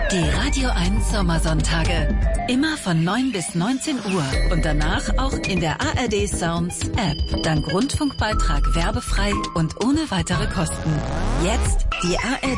Die Radio 1 Sommersonntage. Immer von 9 bis 19 Uhr und danach auch in der ARD Sounds App. Dank Rundfunkbeitrag werbefrei und ohne weitere Kosten. Jetzt die ARD